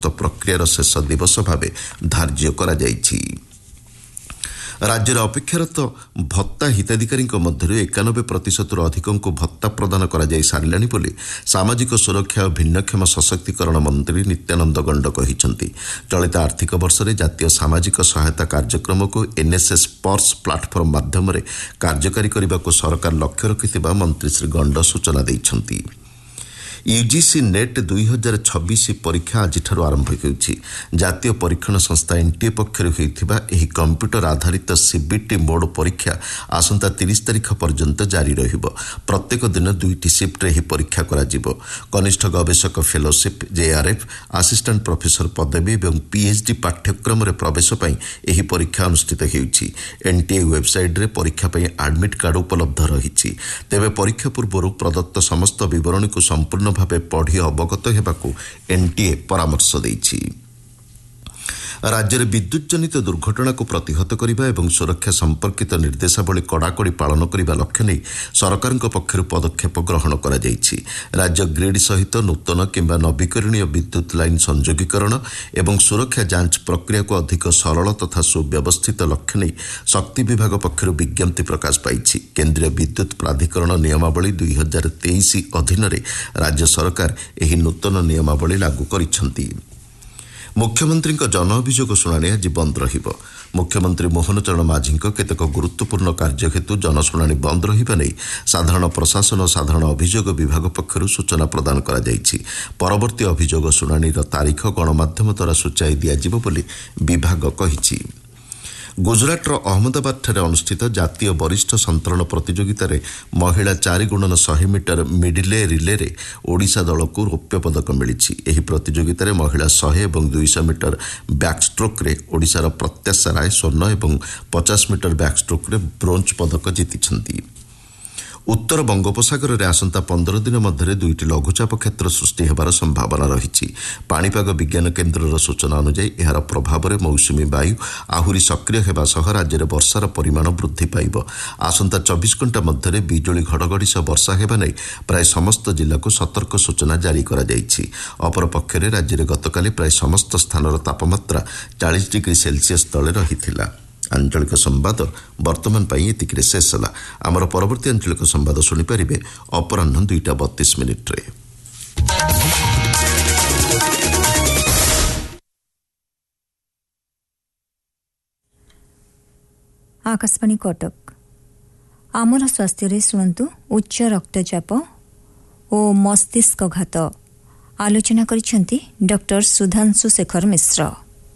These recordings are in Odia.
प्रक्रियार शेष दिवस भाव धार्य करा जायछि। राज्यर अपेक्षारत भत्ता हिताधिकारी मध्य 91% अधिक भत्ता प्रदान करा जाय सारिलानी बोली सामाजिक सुरक्षा और भिन्नक्षम सशक्तिकरण मंत्री नित्यानंद गंड कहिसंती। चलित आर्थिक वर्ष में जातीय सामाजिक सहायता कार्यक्रम को एनएसएस पर्स प्लाटफर्म माध्यम कार्यकारी करने को सरकार लक्ष्य रखिथिबा मंत्री श्री गंड सूचना दैछंती। यूजीसी नेट 2026 परीक्षा आज आरंभ होउछि। जातीय परीक्षण संस्था एनटीए पक्षर होइथिबा एही कंप्यूटर आधारित सीबीटी मोड परीक्षा आसंता 30 तारिख पर्यंत जारी रहिबो। प्रत्येक दिन 2टी शिफ्ट रे परीक्षा करा जिवो। कनिष्ठ गवेषक फेलोशिप, जेआरएफ, असिस्टेंट प्रोफेसर पदवी एवं पीएचडी पाठ्यक्रम रे प्रवेश पई एही परीक्षा अनुष्ठित हेउछि। एनटीए वेबसाइट रे परीक्षा पई एडमिट कार्ड उपलब्ध रहिछि। तेबे परीक्षा पूर्व प्रदत्त समस्त विवरणी को संपूर्ण भावे पढ़ी अवगत हेबाकू एनटीए परामर्श देइछि। राज्य में विद्युत जनित दुर्घटना को प्रतिहत करने और सुरक्षा संपर्कित निर्देशावली कड़ाकड़ी पालन करने लक्ष्य नहीं सरकार पक्षर पदक्षेप ग्रहण करा जायछि। राज्य ग्रिड सहित नूतन किंबा नवीकरणीय विद्युत लाइन संयोगीकरण एवं सुरक्षा जांच प्रक्रिया को अधिक सरल तथा सुव्यवस्थित लक्ष्य नहीं शक्ति विभाग पक्षर विज्ञप्ति प्रकाश पाई। केंद्रीय विद्युत प्राधिकरण नियमावली 2023 अधीन राज्य सरकार एही नूतन नियमावली लागू करिसेंती। मुख्यमंत्री जन अभियोग शुणाणी आज बंद रहिबो। मुख्यमंत्री मोहन चरण माझी केतेक गुरुत्वपूर्ण कार्य हेतु जनशुणाणी बंद रहिबा नै साधारण प्रशासन और साधारण अभियोग विभाग पक्षर सूचना प्रदान करा जायछि। परवर्ती अभियोग शुणाणीर तारीख गणमाध्यम द्वारा सूचाई दियाजिबो बोली विभाग कहिछि। गुजरातर अहमदाबाद अनुष्ठित जातीय वरिष्ठ संतरण प्रतियोगिता महिला 4x100 मीटर मिडले रिले रे ओडिशा दल को रौप्य पदक मिली। एही प्रतियोगिता महिला 100 और 200 मीटर बैकस्ट्रोक रे ओडिशार प्रत्याशा राय स्वर्ण और 50 मीटर बैकस्ट्रोक रे ब्रोंज पदक जीति। उत्तर बंगोपसागर में आसंता 15 दिन मध्य 2टी लघुचाप क्षेत्र सृष्टि होबार संभावना रही। पाणीपाग विज्ञान केन्द्र सूचना अनुसार यार प्रभाव में मौसुमी वायु आहुरी सक्रिय होगा सह राज्य में वर्षार परिमाण वृद्धि पाइब। आसंता 24 घंटा मध्य बिजुली घड़घड़ी सह वर्षा होगा नहीं प्राय समस्त जिला को सतर्क सूचना जारी करा जायछि। अपरपक्षे राज्य में गतकाली प्राय समस्त स्थानर तापमात्रा 40 डिग्री सेल्सियस तले रहिथिला। आंचलिक संवाद वर्तमान पाई एतिकिरे शेष होला। आमर परवर्ती आंचलिक संवाद सुनि परिबे अपराह्न 2:32 रे। आकाशवाणी कटक आमर स्वास्थ्य रे सुनतु उच्च रक्तचाप और मस्तिष्क घात आलोचना करिसेंती डॉक्टर सुधांशु शेखर मिश्र।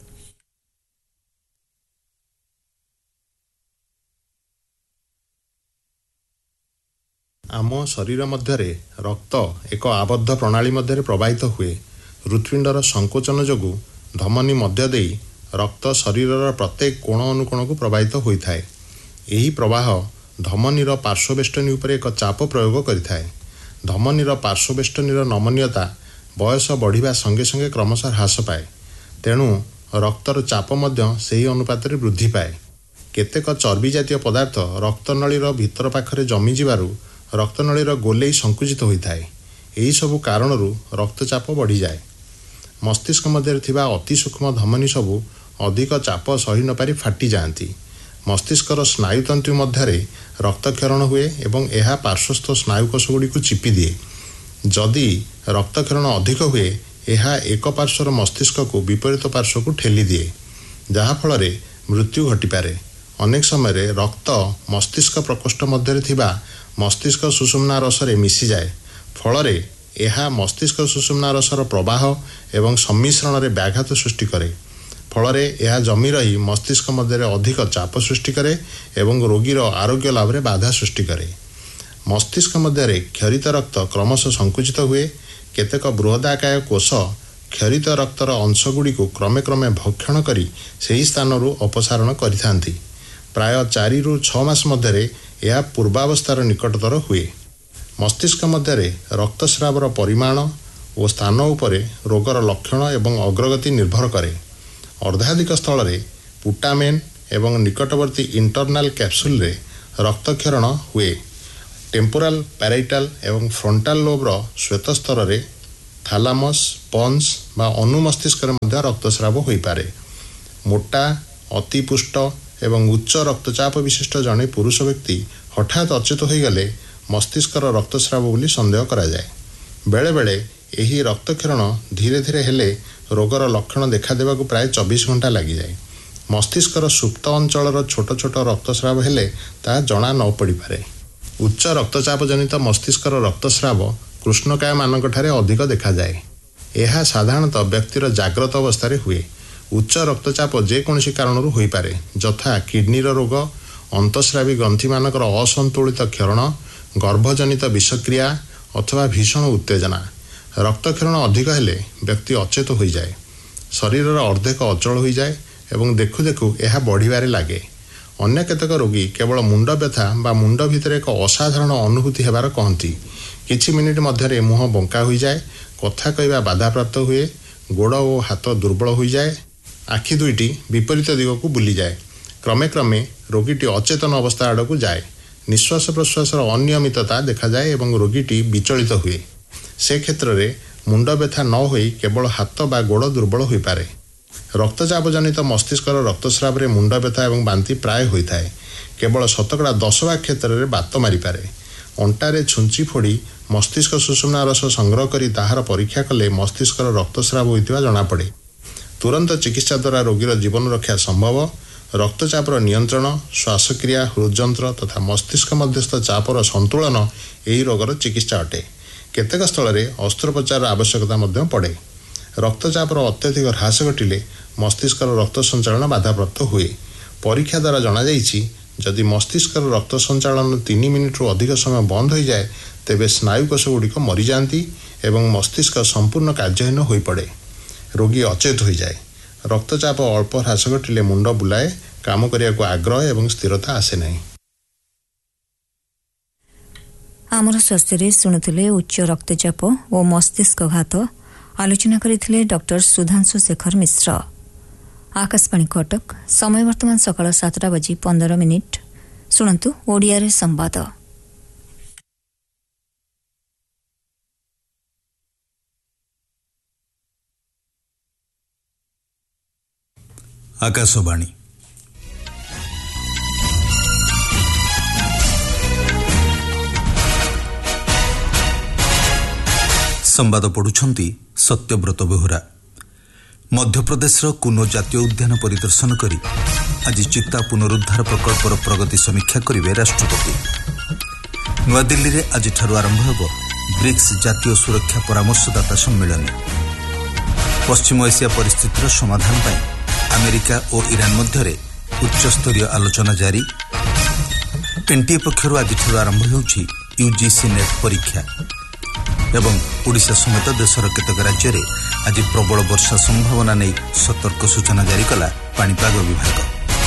आम शरीर मध्य रक्त एक आबद्ध प्रणाली मध्य प्रवाहित हुए। हृत्पिंडर संकोचन जोगु धमनी मध्य दे रक्त शरीर प्रत्येक कोण अनुकोण को प्रवाहित होता है। यही प्रवाह धमनीर पार्श्ववेष्टनी उपर एक चाप प्रयोग करिथाए। धमनीर पार्श्ववेष्टनीर नमनीयता बयस बढ़िबा संगे संगे क्रमशः ह्रास पाए। तेणु रक्तर चाप मध्य सही अनुपात में वृद्धि पाए। केतेक चर्बी जातीय पदार्थ रक्तनळीर भितर पाखरे जमी जिबारु रक्तनळीर गोलेई संकुचित होता है। यही सबु कारणरू रक्तचाप बढ़ी जाए। मस्तिष्क मध्य थिबा अति सूक्ष्म धमनी सबु अधिक चाप सही न पारि फाटी जाती। मस्तिष्कर स्नायुतंतु मध्य रक्तक्षरण हुए एवं यह पार्श्वस्थ स्नायुकोश गुड़ी को चिपी दिए। जदि रक्तक्षरण अधिक हुए यह एक पार्श्वर मस्तिष्क को विपरीत पार्श्व को ठेली दिए, जहाँफल मृत्यु घटीपे। अनेक समय रक्त मस्तिष्क प्रकोष्ठ मध्य थिबा मस्तिष्क सुषुम्ना रस मिसी जाए। फल यह मस्तिष्क सुषुम्ना रसर प्रवाह एवं सम्मिश्रण में व्याघात सृष्टि करे। फल यह जमी रही मस्तिष्क मध्य अधिक चाप सृष्टि करे एवं रोगीर आरोग्य लाभ में बाधा सृष्टि करे। मस्तिष्क मध्य क्षरित रक्त क्रमशः संकुचित हुए। केतेक बृहदाकाय कोष क्षरित रक्तर अंशगुड़ी को क्रमे क्रमे भक्षण करी सही स्थानरू अपसारण करिथांती। प्राय 4 ରୁ 6 मास मध्य यह पूर्वावस्थार निकटतर हुए। मस्तिष्क मध्य रक्तस्रावर परिमाण और स्थान उपरे रोगर लक्षण एवं अग्रगति निर्भर करे। अर्धाधिक स्थल में पुटामेन एवं निकटवर्ती इंटरनाल कैप्सूल रे रक्तक्षरण हुए। टेम्पोराल, पैराइटाल एवं फ्रंटाल लोबर श्वेत स्तर रे ଥାଲାମସ୍, ପନ୍ସ ବା ଅନୁମସ୍ତିଷ୍କରେ ମଧ୍ୟ ରକ୍ତସ୍ରାବ ହୋଇପାରେ। ମୋଟା, ଅତିପୁଷ୍ଟ ଏବଂ ଉଚ୍ଚ ରକ୍ତଚାପ ବିଶିଷ୍ଟ ଜଣେ ପୁରୁଷ ବ୍ୟକ୍ତି ହଠାତ୍ ଅଚେତ ହୋଇଗଲେ ମସ୍ତିଷ୍କର ରକ୍ତସ୍ରାବ ବୋଲି ସନ୍ଦେହ କରାଯାଏ। ବେଳେବେଳେ ଏହି ରକ୍ତକ୍ଷରଣ ଧୀରେ ଧୀରେ ହେଲେ ରୋଗର ଲକ୍ଷଣ ଦେଖାଦେବାକୁ ପ୍ରାୟ 24 ଘଣ୍ଟା ଲାଗିଯାଏ। ମସ୍ତିଷ୍କର ସୁପ୍ତ ଅଞ୍ଚଳର ଛୋଟ ଛୋଟ ରକ୍ତସ୍ରାବ ହେଲେ ତାହା ଜଣା ନ ପଡ଼ିପାରେ। ଉଚ୍ଚ ରକ୍ତଚାପ ଜନିତ ମସ୍ତିଷ୍କର ରକ୍ତସ୍ରାବ କୃଷ୍ଣକାୟମାନଙ୍କଠାରେ ଅଧିକ ଦେଖାଯାଏ। ଏହା ସାଧାରଣତଃ ବ୍ୟକ୍ତିର ଜାଗ୍ରତ ଅବସ୍ଥାରେ ହୁଏ। ଉଚ୍ଚ ରକ୍ତଚାପ ଯେକୌଣସି କାରଣରୁ ହୋଇପାରେ, ଯଥା କିଡ୍ନିର ରୋଗ, ଅନ୍ତଃସ୍ରାବୀ ଗ୍ରନ୍ଥିମାନଙ୍କର ଅସନ୍ତୁଳିତ କ୍ଷରଣ, ଗର୍ଭଜନିତ ବିଷକ୍ରିୟା ଅଥବା ଭୀଷଣ ଉତ୍ତେଜନା। ରକ୍ତକ୍ଷରଣ ଅଧିକ ହେଲେ ବ୍ୟକ୍ତି ଅଚେତ ହୋଇଯାଏ, ଶରୀରର ଅର୍ଦ୍ଧେକ ଅଚଳ ହୋଇଯାଏ ଏବଂ ଦେଖୁ ଦେଖୁ ଏହା ବଢ଼ିବାରେ ଲାଗେ। ଅନ୍ୟ କେତେକ ରୋଗୀ କେବଳ ମୁଣ୍ଡ ବ୍ୟଥା ବା ମୁଣ୍ଡ ଭିତରେ ଏକ ଅସାଧାରଣ ଅନୁଭୂତି ହେବାର କହନ୍ତି। କିଛି ମିନିଟ୍ ମଧ୍ୟରେ ମୁହଁ ବଙ୍କା ହୋଇଯାଏ, କଥା କହିବା ବାଧାପ୍ରାପ୍ତ ହୁଏ, ଗୋଡ଼ ଓ ହାତ ଦୁର୍ବଳ ହୋଇଯାଏ, ଆଖି ଦୁଇଟି ବିପରୀତ ଦିଗକୁ ବୁଲିଯାଏ। କ୍ରମେ କ୍ରମେ ରୋଗୀଟି ଅଚେତନ ଅବସ୍ଥା ଆଡ଼କୁ ଯାଏ। ନିଶ୍ୱାସ ପ୍ରଶ୍ୱାସର ଅନିୟମିତତା ଦେଖାଯାଏ ଏବଂ ରୋଗୀଟି ବିଚଳିତ ହୁଏ। ସେ କ୍ଷେତ୍ରରେ ମୁଣ୍ଡ ବ୍ୟଥା ନ ହୋଇ କେବଳ ହାତ ବା ଗୋଡ଼ ଦୁର୍ବଳ ହୋଇପାରେ। ରକ୍ତଚାପ ଜନିତ ମସ୍ତିଷ୍କର ରକ୍ତସ୍ରାବରେ ମୁଣ୍ଡ ବ୍ୟଥା ଏବଂ ବାନ୍ତି ପ୍ରାୟ ହୋଇଥାଏ। କେବଳ 10% କ୍ଷେତ୍ରରେ ବାତ ମାରିପାରେ। ଅଣ୍ଟାରେ ଛୁଞ୍ଚି ଫୋଡ଼ି ମସ୍ତିଷ୍କ ସୁଷୁମ୍ନା ରସ ସଂଗ୍ରହ କରି ତାହାର ପରୀକ୍ଷା କଲେ ମସ୍ତିଷ୍କର ରକ୍ତସ୍ରାବ ହୋଇଥିବା ଜଣାପଡ଼େ। ତୁରନ୍ତ ଚିକିତ୍ସା ଦ୍ୱାରା ରୋଗୀର ଜୀବନ ରକ୍ଷା ସମ୍ଭବ। ରକ୍ତଚାପର ନିୟନ୍ତ୍ରଣ, ଶ୍ୱାସକ୍ରିୟା, ହୃଦଯନ୍ତ୍ର ତଥା ମସ୍ତିଷ୍କ ମଧ୍ୟସ୍ଥ ଚାପର ସନ୍ତୁଳନ ଏହି ରୋଗର ଚିକିତ୍ସା ଅଟେ। କେତେକ ସ୍ଥଳରେ ଅସ୍ତ୍ରୋପଚାରର ଆବଶ୍ୟକତା ମଧ୍ୟ ପଡ଼େ। ରକ୍ତଚାପର ଅତ୍ୟଧିକ ହ୍ରାସ ଘଟିଲେ ମସ୍ତିଷ୍କର ରକ୍ତ ସଞ୍ଚାଳନ ବାଧାପ୍ରାପ୍ତ ହୁଏ। ପରୀକ୍ଷା ଦ୍ୱାରା ଜଣାଯାଇଛି, ଯଦି ମସ୍ତିଷ୍କର ରକ୍ତ ସଞ୍ଚାଳନ 3 ମିନିଟ୍ରୁ ଅଧିକ ସମୟ ବନ୍ଦ ହୋଇଯାଏ, ତେବେ ସ୍ନାୟୁକୋଷ ଗୁଡ଼ିକ ମରିଯାଆନ୍ତି ଏବଂ ମସ୍ତିଷ୍କ ସମ୍ପୂର୍ଣ୍ଣ କାର୍ଯ୍ୟହୀନ ହୋଇପଡ଼େ। ରୋଗୀ ଅଚେତ ହୋଇଯାଏ। ରକ୍ତଚାପ ଅଳ୍ପ ହ୍ରାସ ଘଟିଲେ ମୁଣ୍ଡ ବୁଲାଏ, କାମ କରିବାକୁ ଆଗ୍ରହ ଏବଂ ସ୍ଥିରତା ଆସେ ନାହିଁ। ଆମର ସ୍ୱାସ୍ଥ୍ୟରେ ଶୁଣୁଥିଲେ ଉଚ୍ଚ ରକ୍ତଚାପ ଓ ମସ୍ତିଷ୍କଘାତ। ଆଲୋଚନା କରିଥିଲେ ଡକ୍ଟର ସୁଧାଂଶୁ ଶେଖର ମିଶ୍ର। ଆକାଶବାଣୀ କଟକ। ସମୟ ବର୍ତ୍ତମାନ ସକାଳ 7:15। ଶୁଣନ୍ତୁ ଓଡ଼ିଆରେ ସମ୍ବାଦ। ଆକାଶବାଣୀ। ସମ୍ବାଦ ପଢୁଛନ୍ତି ସତ୍ୟବ୍ରତ ବେହୁରା। ମଧ୍ୟପ୍ରଦେଶର କୁନୋ ଜାତୀୟ ଉଦ୍ୟାନ ପରିଦର୍ଶନ କରି ଆଜି ଚିତା ପୁନରୁଦ୍ଧାର ପ୍ରକଳ୍ପର ପ୍ରଗତି ସମୀକ୍ଷା କରିବେ ରାଷ୍ଟ୍ରପତି। ନୂଆଦିଲ୍ଲୀରେ ଆଜିଠାରୁ ଆରମ୍ଭ ହେବ ବ୍ରିକ୍ସ ଜାତୀୟ ସୁରକ୍ଷା ପରାମର୍ଶଦାତା ସମ୍ମିଳନୀ। ପଶ୍ଚିମ ଏସିଆ ପରିସ୍ଥିତିର ସମାଧାନ ପାଇଁ ଆମେରିକା ଓ ଇରାନ ମଧ୍ୟରେ ଉଚ୍ଚସ୍ତରୀୟ ଆଲୋଚନା ଜାରି। ଏନ୍ଟିଏ ପକ୍ଷରୁ ଆଜିଠାରୁ ଆରମ୍ଭ ହେଉଛି ୟୁଜିସି ନେଟ୍ ପରୀକ୍ଷା। ଏବଂ ଓଡ଼ିଶା ସମେତ ଦେଶର କେତେକ ରାଜ୍ୟରେ ଆଜି ପ୍ରବଳ ବର୍ଷା ସମ୍ଭାବନା ନେଇ ସତର୍କ ସୂଚନା ଜାରି କଲା ପାଣିପାଗ ବିଭାଗ।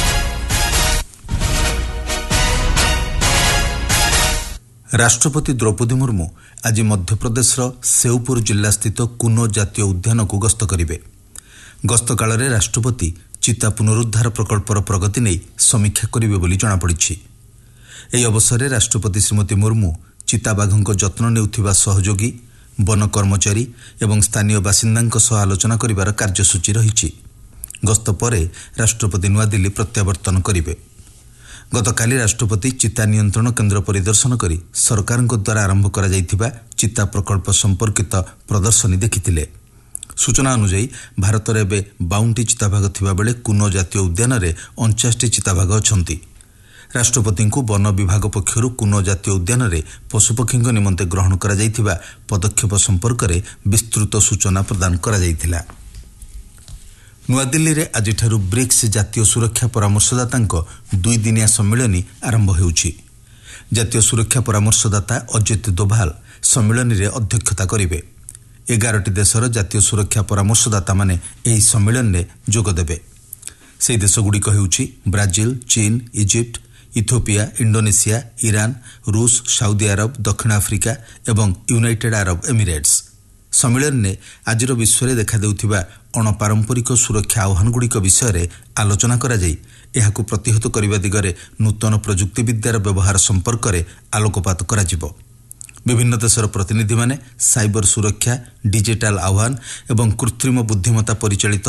ରାଷ୍ଟ୍ରପତି ଦ୍ରୌପଦୀ ମୁର୍ମୁ ଆଜି ମଧ୍ୟପ୍ରଦେଶର ସେଉପୁର ଜିଲ୍ଲାସ୍ଥିତ କୁନୋ ଜାତୀୟ ଉଦ୍ୟାନକୁ ଗସ୍ତ କରିବେ। ଗସ୍ତ କାଳରେ ରାଷ୍ଟ୍ରପତି ଚିତା ପୁନରୁଦ୍ଧାର ପ୍ରକଳ୍ପର ପ୍ରଗତି ନେଇ ସମୀକ୍ଷା କରିବେ ବୋଲି ଜଣାପଡ଼ିଛି। ଏହି ଅବସରରେ ରାଷ୍ଟ୍ରପତି ଶ୍ରୀମତୀ ମୁର୍ମୁ ଚିତାବାଘଙ୍କ ଯତ୍ନ ନେଉଥିବା ସହଯୋଗୀ, ବନ କର୍ମଚାରୀ ଏବଂ ସ୍ଥାନୀୟ ବାସିନ୍ଦାଙ୍କ ସହ ଆଲୋଚନା କରିବାର କାର୍ଯ୍ୟସୂଚୀ ରହିଛି। ଗସ୍ତ ପରେ ରାଷ୍ଟ୍ରପତି ନୂଆଦିଲ୍ଲୀ ପ୍ରତ୍ୟାବର୍ତ୍ତନ କରିବେ। ଗତକାଲି ରାଷ୍ଟ୍ରପତି ଚିତା ନିୟନ୍ତ୍ରଣ କେନ୍ଦ୍ର ପରିଦର୍ଶନ କରି ସରକାରଙ୍କ ଦ୍ୱାରା ଆରମ୍ଭ କରାଯାଇଥିବା ଚିତା ପ୍ରକଳ୍ପ ସମ୍ପର୍କିତ ପ୍ରଦର୍ଶନୀ ଦେଖିଥିଲେ। ସୂଚନା ଅନୁଯାୟୀ ଭାରତରେ ଏବେ 52ଟି ଚିତାବାଘ ଥିବାବେଳେ କୁନୋ ଜାତୀୟ ଉଦ୍ୟାନରେ 49ଟି ଚିତାବାଘ ଅଛନ୍ତି। ରାଷ୍ଟ୍ରପତିଙ୍କୁ ବନ ବିଭାଗ ପକ୍ଷରୁ କୁନୋ ଜାତୀୟ ଉଦ୍ୟାନରେ ପଶୁପକ୍ଷୀଙ୍କ ନିମନ୍ତେ ଗ୍ରହଣ କରାଯାଇଥିବା ପଦକ୍ଷେପ ସମ୍ପର୍କରେ ବିସ୍ତୃତ ସୂଚନା ପ୍ରଦାନ କରାଯାଇଥିଲା। ନୂଆଦିଲ୍ଲୀରେ ଆଜିଠାରୁ ବ୍ରିକ୍ସ ଜାତୀୟ ସୁରକ୍ଷା ପରାମର୍ଶଦାତାଙ୍କ 2 ଦିନିଆ ସମ୍ମିଳନୀ ଆରମ୍ଭ ହେଉଛି। ଜାତୀୟ ସୁରକ୍ଷା ପରାମର୍ଶଦାତା ଅଜିତ ଦୋଭାଲ ସମ୍ମିଳନୀରେ ଅଧ୍ୟକ୍ଷତା କରିବେ। 11ଟି ଦେଶର ଜାତୀୟ ସୁରକ୍ଷା ପରାମର୍ଶଦାତାମାନେ ଏହି ସମ୍ମିଳନୀରେ ଯୋଗଦେବେ। ସେହି ଦେଶଗୁଡ଼ିକ ହେଉଛି ବ୍ରାଜିଲ, ଚୀନ, ଇଜିପ୍ଟ, ଇଥିଓପିଆ, ଇଣ୍ଡୋନେସିଆ, ଇରାନ, ରୁଷ, ସାଉଦି ଆରବ, ଦକ୍ଷିଣ ଆଫ୍ରିକା ଏବଂ ୟୁନାଇଟେଡ୍ ଆରବ ଏମିରେଟ୍ସ। ସମ୍ମିଳନୀରେ ଆଜିର ବିଶ୍ୱରେ ଦେଖାଦେଉଥିବା ଅଣପାରମ୍ପରିକ ସୁରକ୍ଷା ଆହ୍ୱାନଗୁଡ଼ିକ ବିଷୟରେ ଆଲୋଚନା କରାଯାଇ ଏହାକୁ ପ୍ରତିହତ କରିବା ଦିଗରେ ନୂତନ ପ୍ରଯୁକ୍ତିବିଦ୍ୟାର ବ୍ୟବହାର ସମ୍ପର୍କରେ ଆଲୋକପାତ କରାଯିବ। ବିଭିନ୍ନ ଦେଶର ପ୍ରତିନିଧିମାନେ ସାଇବର ସୁରକ୍ଷା, ଡିଜିଟାଲ ଆହ୍ୱାନ ଏବଂ କୃତ୍ରିମ ବୁଦ୍ଧିମତ୍ତା ପରିଚାଳିତ